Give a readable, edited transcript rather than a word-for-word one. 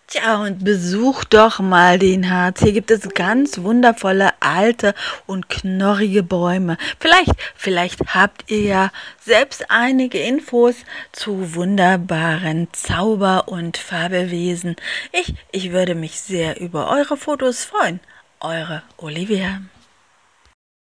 Tja, und besucht doch mal den Harz. Hier gibt es ganz wundervolle alte und knorrige Bäume. Vielleicht habt ihr ja selbst einige Infos zu wunderbaren Zauber- und Fabelwesen. Ich würde mich sehr über eure Fotos freuen. Eure Olivia.